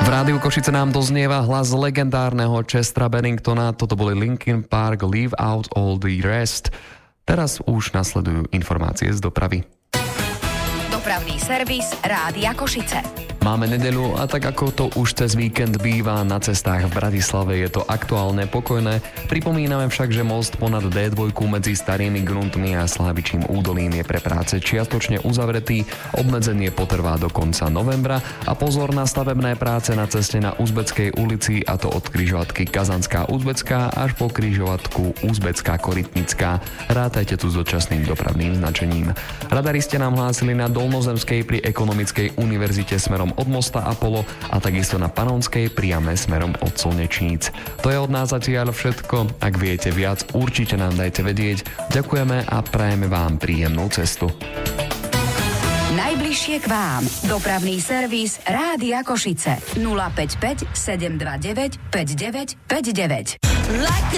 Rádiu Košice nám doznieva hlas legendárneho Chestera Benningtona. Toto boli Linkin Park, Leave Out All the Rest. Teraz už nasledujú informácie z dopravy. Dopravný servis Rádia Košice. Máme nedeľu a tak ako to už cez víkend býva na cestách v Bratislave, je to aktuálne pokojné. Pripomíname však, že most ponad D2 medzi Starými Gruntmi a Slávičím údolím je pre práce čiastočne uzavretý. Obmedzenie potrvá do konca novembra a pozor na stavebné práce na ceste na Uzbeckej ulici, a to od križovatky Kazanská Uzbecká až po križovatku Uzbecká Korytnická. Rátajte tu s dočasným dopravným značením. Radaristi nám hlásili na Dolnozemskej pri Ekonomickej univerzite smerom od mosta Apollo a takisto na Panonskej priame smerom od Slnečníc. To je od nás zatiaľ všetko. Ak viete viac, určite nám dajte vedieť. Ďakujeme a prajeme vám príjemnú cestu. Najbližšie k vám. Dopravný servis Rádia Košice. 055 729 5959.